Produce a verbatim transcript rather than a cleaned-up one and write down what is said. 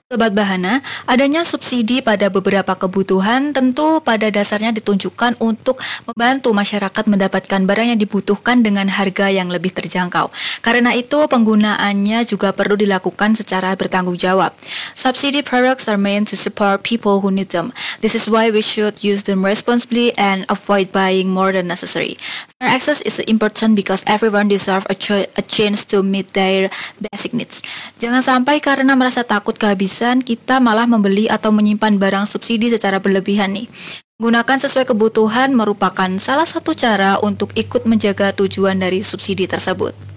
Sobat Bahana, adanya subsidi pada beberapa kebutuhan tentu pada dasarnya ditunjukkan untuk membantu masyarakat mendapatkan barang yang dibutuhkan dengan harga yang lebih terjangkau. Karena itu, penggunaannya juga perlu dilakukan secara bertanggung jawab. Subsidy products are meant to support people who need them. This is why we should use them responsibly and avoid buying more than necessary. Fair access is important because everyone deserves a, cho- a chance to meet their basic needs. Jangan sampai karena merasa takut kehabisan, kita malah membeli atau menyimpan barang subsidi secara berlebihan nih. Gunakan sesuai kebutuhan merupakan salah satu cara untuk ikut menjaga tujuan dari subsidi tersebut.